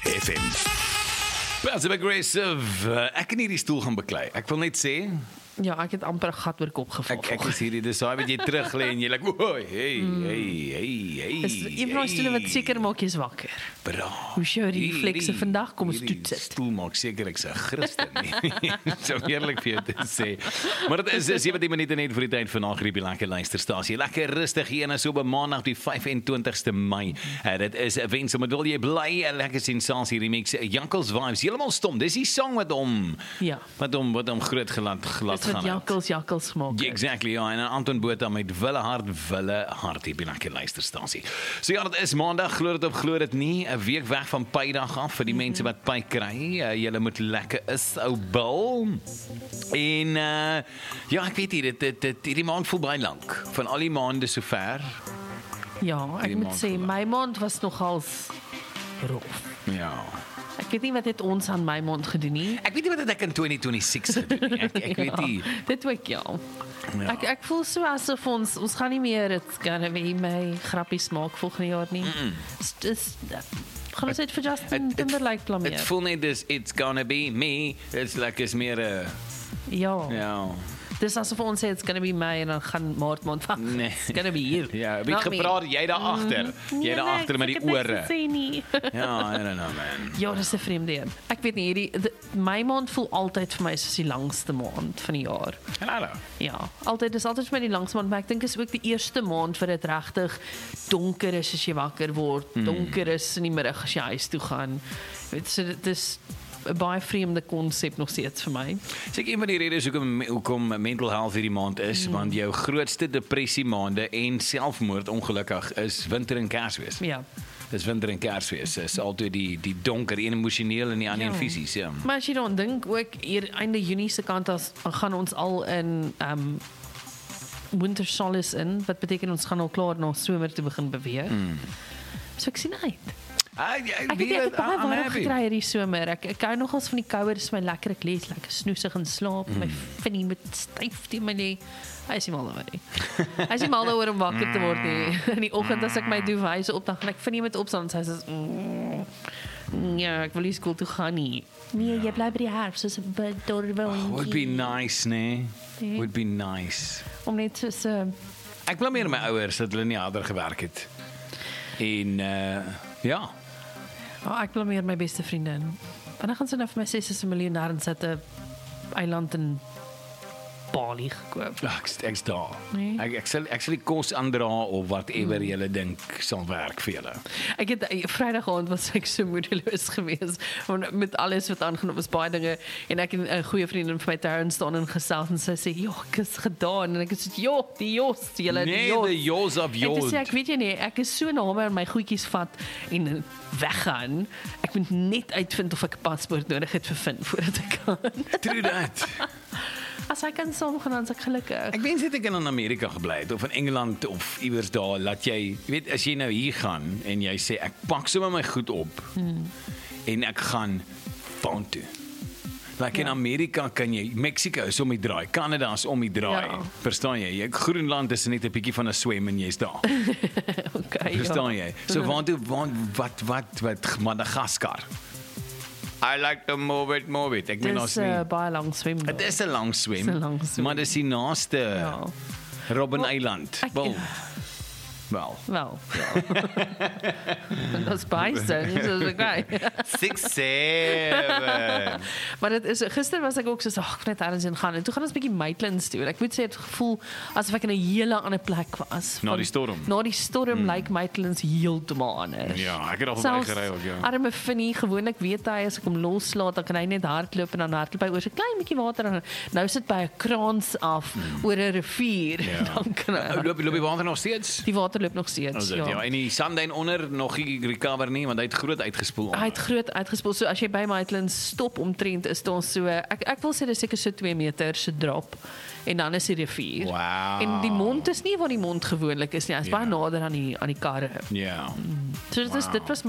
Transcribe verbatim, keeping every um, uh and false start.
F M. Passive aggressive. Uh, ek kan nie die stoel gaan beklei. Ek wil net sê, Ja, ek het amper 'n gat oor kop geval. ek ek is hierdie dis daai wat jy terug lê en jy like, "Oei, hey, hey, hey, hey." Dis een van die stoele wat seker maak jy's wakker. Bra. Hoe sjou die reflekse Hierdie- vandag kom ons hierdie toets dit. stoel maak seker ek's 'n Christen nie. So eerlik vir jou te sê. Maar dit is sewentien minute net voor die tyd vanaand hierdie lekker luisterstasie. Lekker rustig hier en so op 'n maandag die vyf en twintigste Mei. Uh, dit is 'n wens om wil jy bly 'n lekker sensasie remix. Jankels vibes heeltemal stom. Dis die song wat hom Ja. wat hom wat hom groot glad glad Dis wat gaan. jakkels jakkels gemaak Ja, het. exactly, ja, en Anton Botha met wille hart, wille hart, hier by lekker luisterstasie. So ja, dit is maandag, glo dit of glo dit nie, 'n week weg van Pydag af, vir die mense wat Py kry, uh, julle moet lekker is, ou bil. En uh, ja, ek weet nie, dit, dit, dit, hierdie maand voel baie lank, van al die maande sover, Ja, ek Die moet maand sê, verlang. my maand was nogals rof. ja. Ek weet nie wat het ons aan my maand gedoen nie. Ek weet nie wat het ek in twinty twenty-six gedoen nie, ek, ek weet nie. Ja, dit ook ja. Ja. Ek ek voel so asof ons ons gaan nie meer dit gonna be my grappies maak volgende jaar nie. Dis dis gaan ons net vir Justin Het- het- Timberlake Het blameer. voel net dis, it's gonna be me, it's like, is meer 'n, Ja. ja. Dis asof ons sê it's gonna be my en dan gaan maart maand wag. Nee. It's gonna be you. Ja, wie Not me. gepraat, jy daar agter. Jy daar agter met die ore. Sê nie. Ja, I don't know man. Ja, dis 'n vreemde een. Ek weet nie hierdie de, my maand voel altyd vir my soos die langste maand van die jaar. Hallo. Ja, altyd dis altyd vir my die langste maand, maar ek dink is ook die eerste maand vir dit regtig donker is as jy wakker word, Hmm. donker is in die middag as jy huis toe gaan. Jy weet, so dit is 'n baie vreemde konsep nog steeds vir my. Sê een van die redes hoekom hoekom mental health hierdie maand is, mm. want jou grootste depressie maande en selfmoord ongelukkig is winter en Kersfees. Ja. Dis winter en Kersfees. Is altyd die die donker, een emosioneel en die ander Ja. een fisies, ja. Maar as jy dan dink ook hier einde Junie se kant as gaan ons al in ehm um, winter solace in, wat beteken ons gaan al klaar na somer toe begin beweeg. Mm. So ek sien uit. Ah, ja, Ek weet ek het baie warm gekry hierdie somer. Ek ek hou nogals van die koue, dis my lekker ek lees lekker snoesig en slaap. Mm. My vinnie met styf teen my lê. Hy is nie mal daaroor nie. Hy is nie mal daaroor om wakker te word nie. In die oggend as ek my duvet opdag en ek vinnie met opstaan, sy sê mm, ja, ek wil nie skool toe gaan nie. Nee, jy bly by die huis soos 'n bedorwe Oh, would be hondjie. nice, nee. Nee. Would be nice. Om net so so Ek blameer my ouers dat hulle nie harder gewerk het. En uh ja. oh, ek blameer my beste vriendin. Wanneer gaan sy nou vir my sê sy is 'n miljonair en sy het 'n eiland in Bali gekoop? Ag, ek's ek's daar. Nee. Ek ek sal ek sal die kos aandra of whatever Mm. julle dink sal werk vir julle. Ek het eh, Vrydag aand was ek so moedeloos geweest want met alles wat aangegaan was baie dinge en ek en 'n goeie vriendin van my tuin staan en gesels en sy sê ja, ek is gedaan en ek sê ja, die jos, julle die Nee, jos. the Jos of En toe Jod. sê ek weet jy nie, ek is so naby aan my goedjies vat en weggaan. Ek moet net uitvind of ek 'n paspoort nodig het vir vind voordat ek kan. True that. As ek kan saamgaan dan is ek gelukkig. Ek wens dit ek in Amerika gebly het of in Engeland of iewers daar, laat jy, jy weet as jy nou hier gaan en jy sê ek pak sommer my goed op hmm. en ek gaan vaan toe. Like ja. In Amerika kan jy, Mexico is om die draai, Canada is om die draai. Ja. Verstaan jy? Jy Groenland is net 'n bietjie van 'n swem en jy's daar. Okay, Verstaan ja. jy? So waar toe waar, wat wat wat Madagaskar. I like to move it, move it. Ek meen ons Dis 'n nie. uh, baie lang swem. Dit is 'n lang swem. Dis 'n lang swem. Maar dis die naaste Ja. Robben Wel, Island. ek- Wel. Wel. Wel, ja. Dat is baie sin, so is okay. six seven. Maar dit is gister was ek ook so ag ek net ergens in gaan en toe gaan ons 'n bietjie Maitlands toe. En ek moet sê het gevoel asof ek in 'n hele ander plek was. Na Van- die storm. Na die storm mm. lyk Maitlands heeltemal anders. Ja, ek het al verby Selfs gery ook, ja. Arme Finnie, gewoonlik weet hy as ek hom loslaat, dan kan hy net hardloop en dan hardloop hy oor so 'n klein bietjie water en nou sit by 'n kraans af mm. oor 'n rivier. Ja. Dan kan hy, Loop loop die water nog steeds? die water loop nog steeds. Is dit, ja. En die sandduin onder nog nie recover nie want hy het groot uitgespoel. Hy het groot uitgespoel. So as jy by Maitlands stop omtrent is daar so ek ek wil sê dis seker so twee meter se drop en dan is die rivier. Wow. En die mond is nie waar die mond gewoonlik is nie. Hy's Ja. baie nader aan die aan die karre. Ja. So dit is Wow. dit was